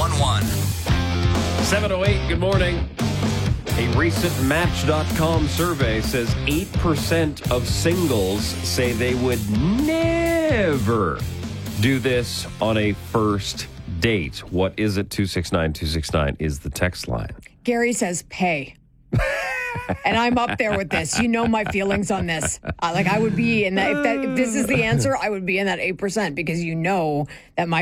1011. 7:08, good morning. A recent Match.com survey says 8% of singles say they would never do this on a first date. What is it? 269-269 is the text line. Gary says pay. And I'm up there with this. You know my feelings on this. I would be in that. If this is the answer, I would be in that 8% because you know that my